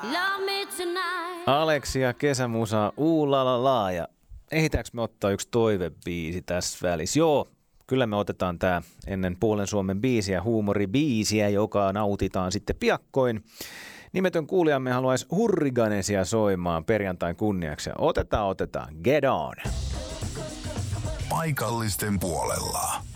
Aleksia kesämusa uulalala ja ehditäänkö me ottaa yksi toivebiisi tässä välissä? Joo, kyllä me otetaan tää ennen Puolen Suomen biisiä, huumoribiisiä, joka nautitaan sitten piakkoin. Nimetön kuulijamme haluaisi Hurriganesia soimaan perjantain kunniaksi. Otetaan, get on! Paikallisten puolella.